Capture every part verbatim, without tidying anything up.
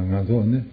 ngā sō nē,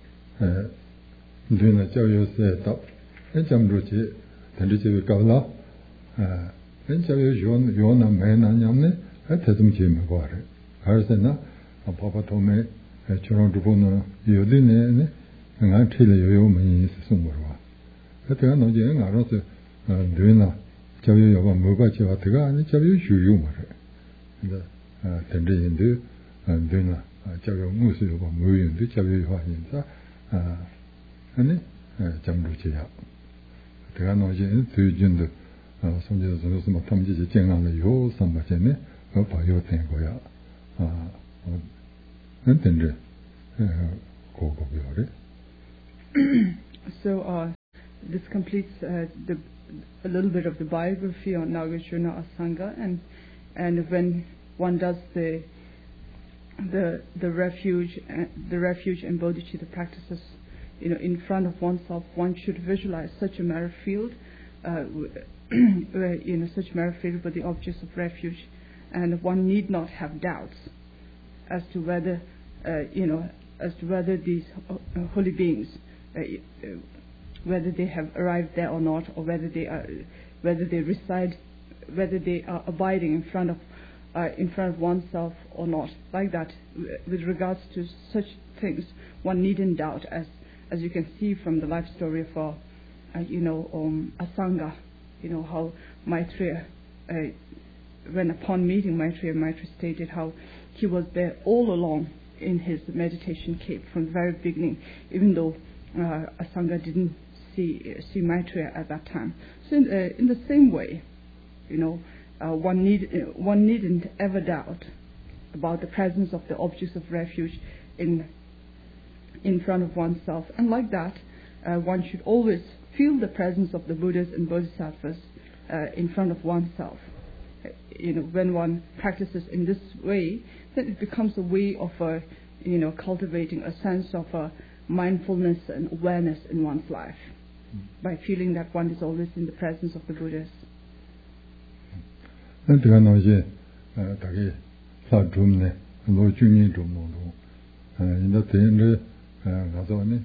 ndū nā chāw yō sē tāp, ē chām rū chī, tēndī chī wī kāw lā, ē chāw yō yō nā mē nā ñam nē, ē tētum chī mē kwa rē. Hā rā sē nā, pāpa tō mē, chō rōng rūpo nō yō dī nē, ngā chī lē yō yō mē yī sē sōng wā rā. ē tēgā nō jī ngā rō sē, ndū nā chāw yō yō bā mō bā chī wā tēgā, chāw yō shū yō mā rē. Tēndī yī ndū, ndū nā, chāw yō ngū sē yō bā mō yō ndū, chāw yō yō hā yī sā, 아니 잠루지야 내가 너지 뒤진도 성제도 선수 뭐 탐지지 쟁하는 요 삼바제네 그 봐요 된 거야 아 근데 고고비오래 So uh, this completes uh, the a little bit of the biography on Nagarjuna Asanga, and and when one does the the the refuge uh, the refuge and bodhicitta practices, you know, in front of oneself, one should visualize such a mirror field, uh, where, you know, such a mirror field with the objects of refuge, and one need not have doubts as to whether, uh, you know, as to whether these uh, holy beings, uh, uh, whether they have arrived there or not, or whether they are, whether they reside, whether they are abiding in front of, uh, in front of oneself or not. Like that, with regards to such things, one needn't doubt, as As you can see from the life story of, uh, uh, you know, um, Asanga, you know, how Maitreya, uh, when upon meeting Maitreya, Maitreya stated how he was there all along in his meditation cave from the very beginning, even though uh, Asanga didn't see uh, see Maitreya at that time. So in, uh, in the same way, you know, uh, one need uh, one needn't ever doubt about the presence of the objects of refuge in. in front of oneself, and like that, uh, one should always feel the presence of the Buddhas and Bodhisattvas uh, in front of oneself. Uh, you know, when one practices in this way, then it becomes a way of, uh, you know, cultivating a sense of uh, mindfulness and awareness in one's life, mm. by feeling that one is always in the presence of the Buddhas. 가서 네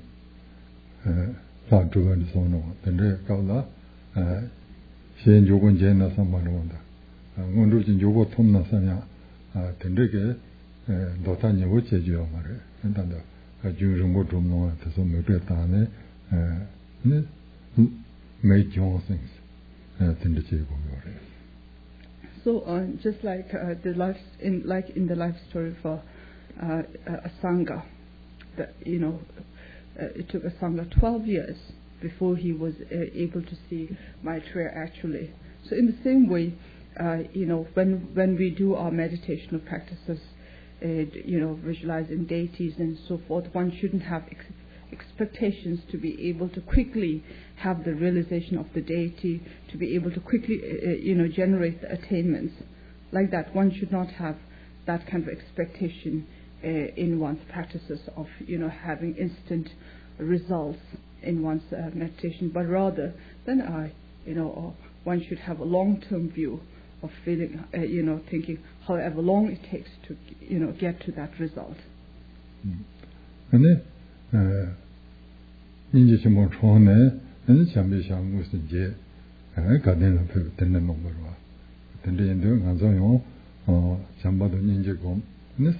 사주가 있어노 근데 가라 신 요건 제나 상관은 온다 원루진 요거 통나서냐 아 근데게 도탄이 오체지요 말에 한단다 중중 못 좀노 돼서 몇배다네 네 메이저 things 근데 제고 요래 So uh, just like uh, the life in like in the life story for uh, uh, Asanga, that, you know, uh, it took Asanga twelve years before he was uh, able to see Maitreya actually. So in the same way, uh, you know, when when we do our meditational practices, uh, you know, visualizing deities and so forth, one shouldn't have ex- expectations to be able to quickly have the realization of the deity, to be able to quickly, uh, you know, generate the attainments. Like that, one should not have that kind of expectation Uh, in one's practices of, you know, having instant results in one's uh, meditation, but rather then I, you know, uh, one should have a long-term view of feeling, uh, you know, thinking however long it takes to, you know, get to that result. 근데 이제 좀 좋네. 근데 잠시 참 무슨 이제 가능한 그 되는 넘버로 와. 근데 인도 가서요. 어, 잠바도 이제 좀 In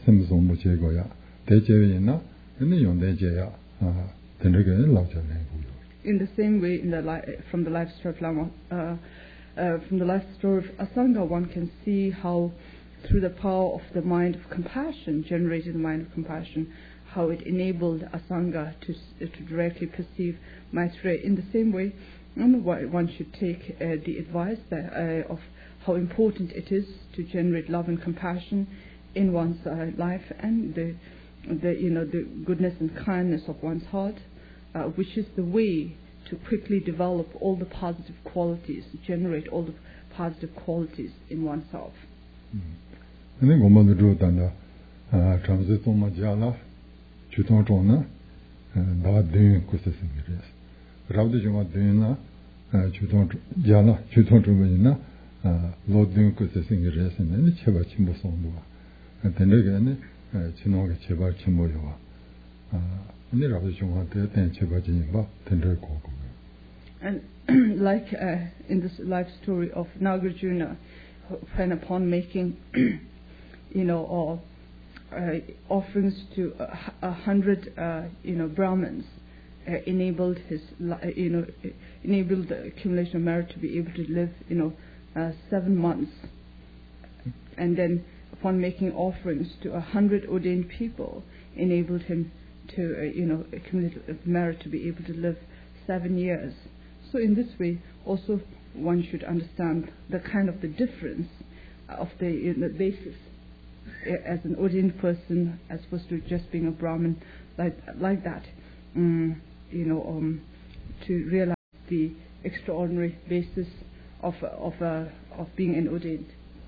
the same way, in the li- from the life story of Lama, uh, uh, from the life story of Asanga, one can see how, through the power of the mind of compassion, generated the mind of compassion, how it enabled Asanga to uh, to directly perceive Maitreya. In the same way, one should take uh, the advice that, uh, of how important it is to generate love and compassion in one's uh, life, and the, the you know the goodness and kindness of one's heart, uh, which is the way to quickly develop all the positive qualities, generate all the positive qualities in oneself. 근데 고만도 좋단다. 아, 참새 좀 맞아라. 주통 좀나. 나 되는 곳에서 그래서. 라우드 좀 되나. 주통 자라. 주통 좀이나. 아, 로드 곳에서 그래서 내가 제가 침못送거. 근데게는 진호가 제발 침모요와 네 라브 중한테 된 제바진 봐 된들 거고. And like uh, in this life story of Nagarjuna, when upon making, you know, or uh, offerings to a, a hundred, uh, you know, Brahmins, uh, enabled his, uh, you know, enabled the accumulation of merit to be able to live, you know, uh, seven months. And then upon making offerings to a hundred ordained people, enabled him to, uh, you know, accumulate merit to be able to live seven years. So in this way, also one should understand the kind of the difference of the, you know, basis as an ordained person as opposed to just being a Brahmin, like like that, um, you know, um, to realize the extraordinary basis of of uh, of being an ordained.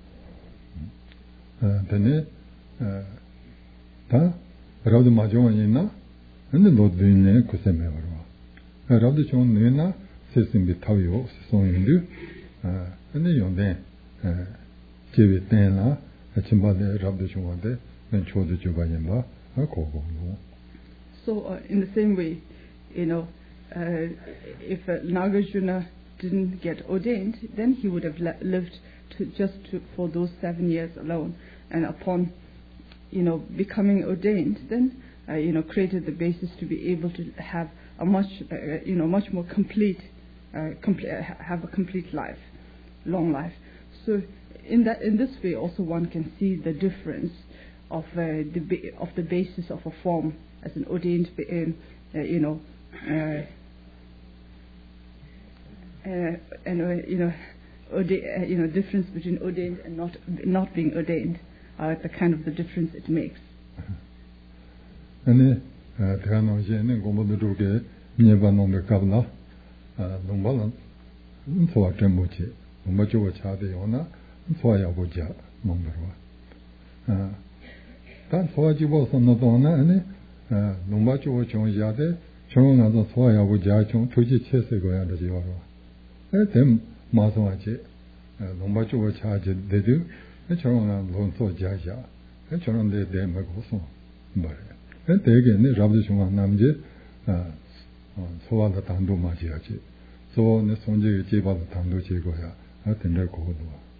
Then, da Rav Majonina, and the Lord Vine Kusemeva. Rav the John Nina. Session be Tavio, Son Hindu, and the young then, Jivit Dana, a Chimbade, Rabdishwade, and Chodu Jubayamba, a Kobo. So, uh, in the same way, you know, uh, if uh, Nagarjuna didn't get ordained, then he would have le- lived to just to, for those seven years alone. And upon, you know, becoming ordained, then, uh, you know, created the basis to be able to have a much, uh, you know, much more complete. Uh, complete, uh, have a complete life, long life. So, in that, in this way, also one can see the difference of uh, the ba- of the basis of a form as an ordained, uh, uh, you know, uh, uh, and uh, you know, orda- uh, you know, difference between ordained and not not being ordained, uh, the kind of the difference it makes. And uh, Lumbalan, so a tremuchi, Lumbajo Chadiona, so I aboja, number one. That's why you was on the Donna, and Lumbajo Chonjade, Chong as a soy aboja, Tuji Chesego and the Yoro. Let them Masoachi, Lumbajo charge they do, and Chong and Lonso Jaja, and Chong de Demagoso. But then they again, Rabdishon Namje. 소화가 단도 맞이하지. 소는 손제 제바도 단도 제거야. 하여튼 내 고도.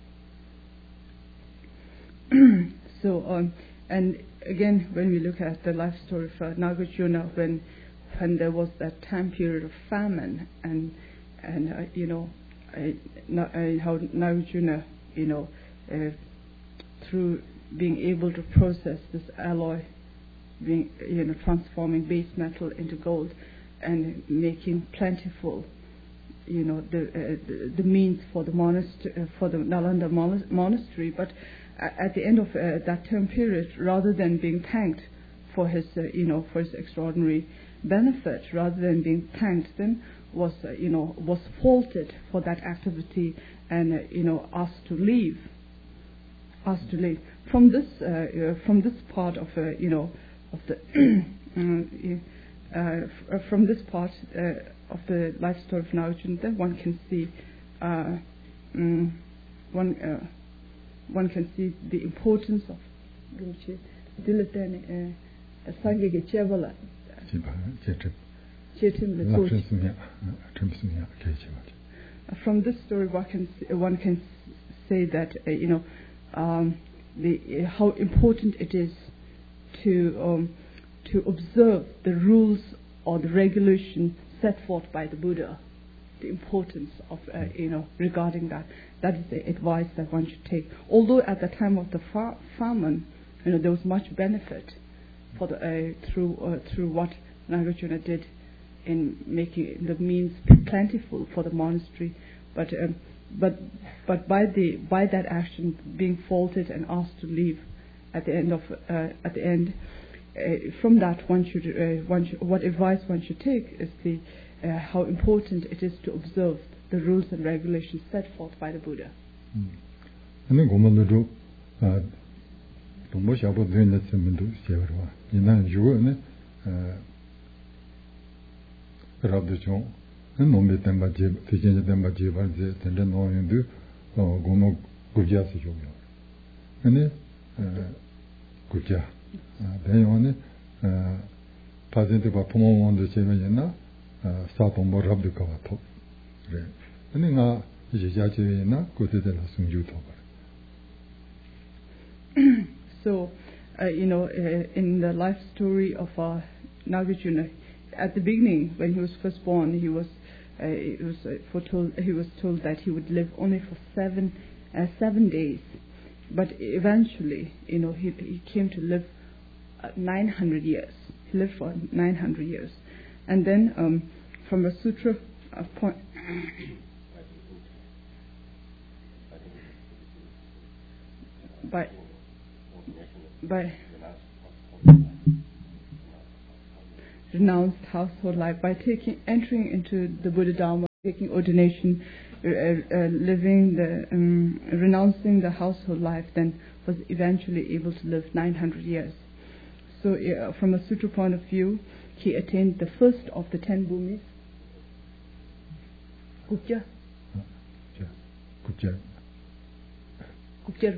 So um, and again, when we look at the life story of Nagarjuna, when when there was that time period of famine, and and uh, you know, uh, uh, how Nagarjuna, you know, uh, through being able to process this alloy, being you know transforming base metal into gold. And making plentiful, you know, the uh, the, the means for the monastery, uh, for the Nalanda mon- monastery. But uh, at the end of uh, that term period, rather than being thanked for his, uh, you know, for his extraordinary benefit, rather than being thanked, then was, uh, you know, was faulted for that activity, and uh, you know, asked to leave. Asked to leave from this, uh, uh, from this part of, uh, you know, of the. uh, Uh, f- from this part uh, of the life story of Nagarjuna, one can see uh, um, one uh, one can see the importance of From this story, one can see, one can say that uh, you know um, the uh, how important it is to. Um, to observe the rules or the regulation set forth by the Buddha, the importance of, uh, you know, regarding that. That is the advice that one should take. Although at the time of the fa- famine, you know, there was much benefit for the, uh, through uh, through what Nagarjuna did in making the means plentiful for the monastery, but um, but but by the by that action being faulted and asked to leave at the end of uh, at the end. Uh, from that, one should, uh, one should, what advice one should take is the uh, how important it is to observe the rules and regulations set forth by the Buddha. And 고만도 동보 샤보 되는 semendo 세월와 이난 주어네 라브죠. nombe temba je tijinje temba je barje tende no yindu gono gujya se jogyo ane gujya then one 파진데 봐 부모원도 제면이나 사동모 랍도 가고 그래. 내가 이제 자제나 그때들 승주도 So, uh, you know, uh, in the life story of uh, Nagarjuna, at the beginning, when he was first born, he was uh, he was uh, foretold he was told that he would live only for seven uh, seven days, but eventually, you know, he he came to live uh, nine hundred years. He lived for nine hundred years, and then um, from a sutra uh, point. By by renounced household life, by taking entering into the Buddha Dharma, taking ordination, uh, uh, living the um, renouncing the household life, then was eventually able to live nine hundred years. So, uh, from a sutra point of view, he attained the first of the ten bhumis. Gupja. Gupja. Gupja.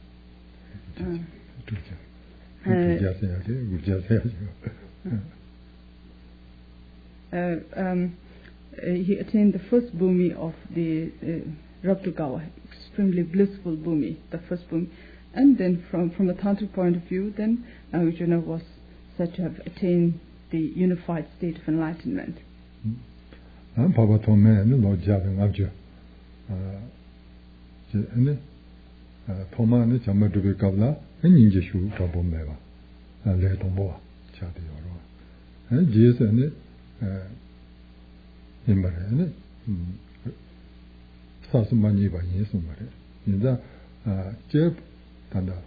Uh, um, uh, he attained the first bhumi of the uh, Rabdugawa, extremely blissful bhumi, the first bhumi. And then from, from a tantric point of view, then Nagarjuna was said to have attained the unified state of enlightenment. Papa told me, no, Javin Abja. Tomani Jama to be Gavla, and Ninja Shu Tabomeva, and Letomboa, Chati Oro. And Jesus and it, Imbarene, Sasumani by Yesumare. In the Jeb Tanda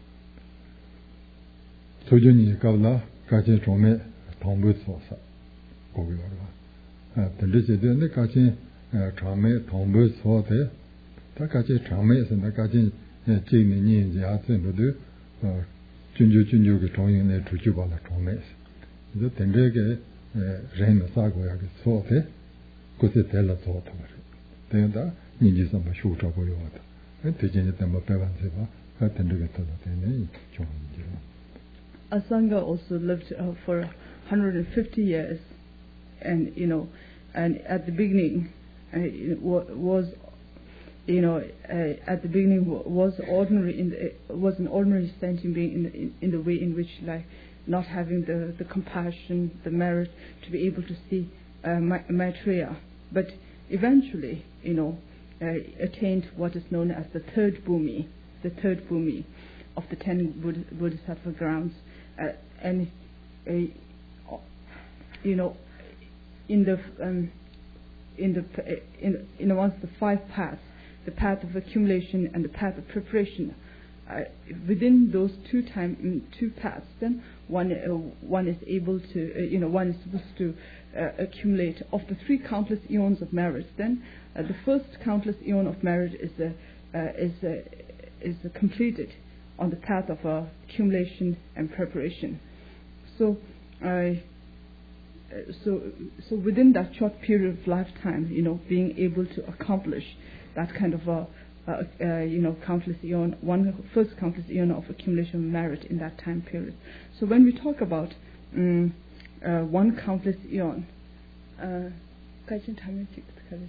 Sojuni Gavla, Kaji Tome, Tombu Sosa, Goviora. The Lizard and the Kaji Trame, Tombu Sote, Takaji Trames and the Kaji. Jing Yin Yasin to do Junju Junju Toyin to Jubala Tomes. The Tendege Rain Sago Sote, Cositella Soto. Then the Nijisam shoot of water. And taking them a Pevanseva, I tend to get to the John. Asanga also lived uh, for one hundred fifty years, and you know, and at the beginning uh, was. You know, uh, at the beginning was ordinary in the, was an ordinary sentient being in the, in, in the way in which, like, not having the, the compassion, the merit to be able to see uh, Maitreya, but eventually, you know, uh, attained what is known as the third bhumi, the third bhumi of the ten Buddh, Bodhisattva grounds, uh, and uh, you know, in the um, in the in in once the five paths. The path of accumulation and the path of preparation. Uh, within those two time two paths, then one uh, one is able to uh, you know one is supposed to uh, accumulate of the three countless eons of merit. Then uh, the first countless eon of merit is uh, uh, is uh, is uh, completed on the path of uh, accumulation and preparation. So. Uh, so so within that short period of lifetime, you know, being able to accomplish that kind of a, uh, uh, you know, countless eon, one first countless eon of accumulation of merit in that time period. So when we talk about um, uh, one countless eon, kachin tamechik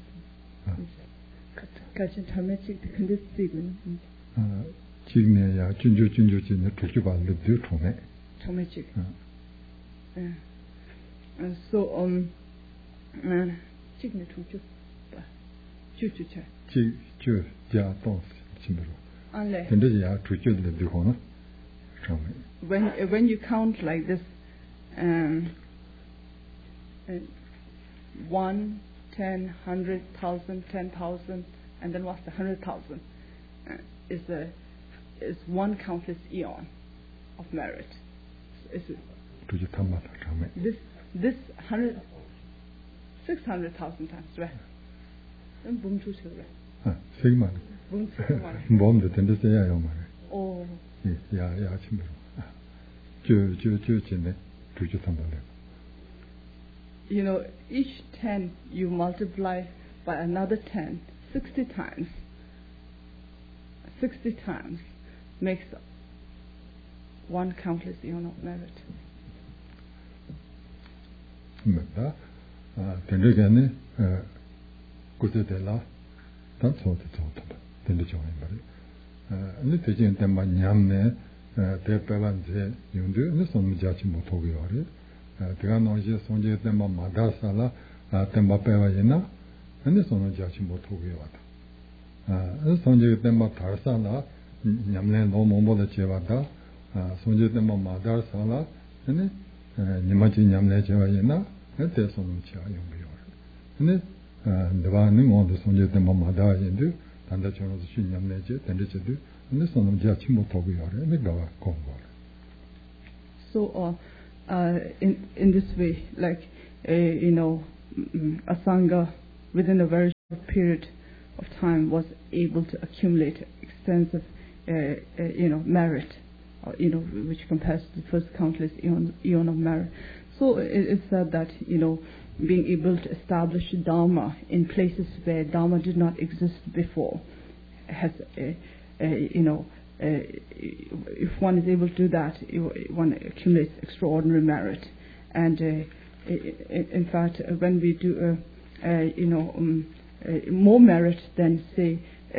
kachin tamechik the condition. Jigne ya junju junju jinne tujuba lebdu tome. Tomechik. So um, jigne tuju. Ji ju ja dong chimero. Anle. Tende ya tuju le du hono. When uh, when you count like this, um, uh, one, ten, hundred, thousand, ten thousand, and then what's the hundred thousand? Uh, is a is one countless eon of merit. Is it? Tuju tamata chame. This this hundred six hundred thousand times, right? Boom to children. Ah, Sigman. Boom to one. Bomb the tender say I am. Oh. Yeah, yeah, chimero. Ju ju ju jinne tuju tamale. You know, each ten you multiply by another ten, sixty times. Sixty times makes one countless eon of merit. meta tendrigane kutela tan so de so to tendri join bari ne tejin temba nyamne te pelanje yundu ne son jachi moto yore te no je son je temba madasala temba pewajena ne son jachi moto yore ne son je temba tarsala nyamne no mombo de chewada son je temba madasala ne nimachi nyamne chewajena te son cha yong yore ne devane mo son je temba mada yendu tanda chono shi nyamne je tende chedu ne son jachi moto yore ne gawa kongo. So uh, uh, in in this way, like uh, you know, a sangha within a very short period of time was able to accumulate extensive, uh, uh, you know, merit, uh, you know, which compares to the first countless eon, eon of merit. So it is said that, you know, being able to establish Dharma in places where Dharma did not exist before has, uh, uh, you know, Uh, if one is able to do that, one accumulates extraordinary merit. And uh, in fact, when we do, uh, uh, you know, um, uh, more merit than say,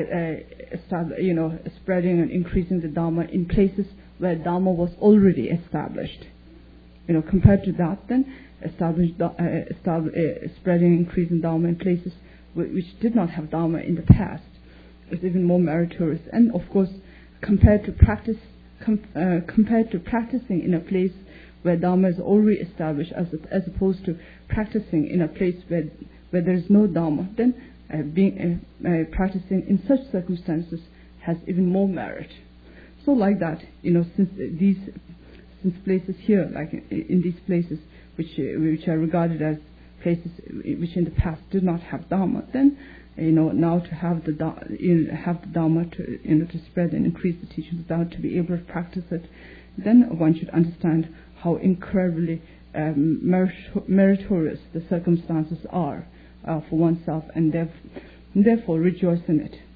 uh, you know, spreading and increasing the Dharma in places where Dharma was already established. You know, compared to that, then establish, uh, establish, uh, spreading and increasing Dharma in places which did not have Dharma in the past is even more meritorious. And of course, compared to practice, com, uh, compared to practicing in a place where Dharma is already established, as as opposed to practicing in a place where where there is no Dharma, then uh, being uh, uh, practicing in such circumstances has even more merit. So, like that, you know, since these since places here, like in, in these places which uh, which are regarded as places which in the past did not have Dharma, then, you know, now to have the you know, have the Dharma to you know to spread and increase the teachings without to be able to practice it, then one should understand how incredibly um, merit- meritorious the circumstances are uh, for oneself, and therefore, and therefore rejoice in it.